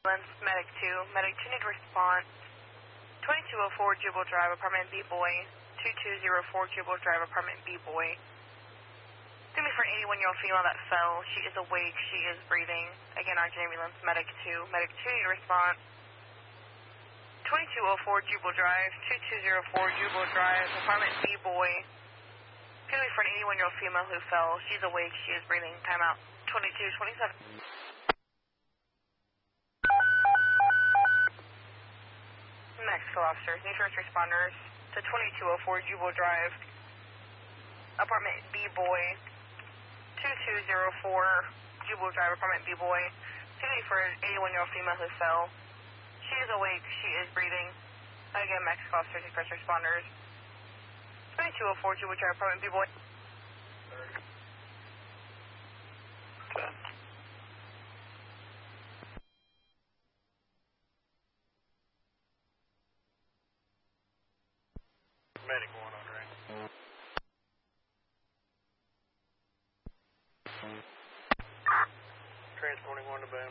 Medic 2. Medic 2 need response. 2204 Jubal Drive, apartment B-Boy. 2204 Jubal Drive, apartment B-Boy. Do me for an 81-year-old female that fell. She is awake. She is breathing. Again, our ambulance, Medic 2. Medic 2 need response. 2204 Jubal Drive. 2204 Jubal Drive, apartment B-Boy. Do me for an 81-year-old female who fell. She's awake. She is breathing. Timeout. 2227. Mexico officers, need first responders to 2204 Jubal Drive, apartment B-Boy, 2204 Jubal Drive, apartment B-Boy. Need for an 81-year-old female who fell. She is awake. She is breathing. Again, Mexico officers, need first responders. 2204 Jubal Drive, apartment B-Boy. Medic 1 on ring. Transporting 1 to boom.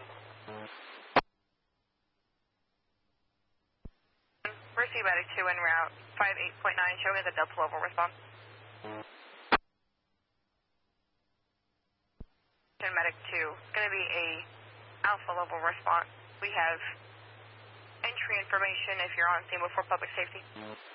Receive Medic 2 en route. 58.9, showing as a Delta level response. Medic 2, going to be a Alpha level response. We have entry information if you're on scene before public safety.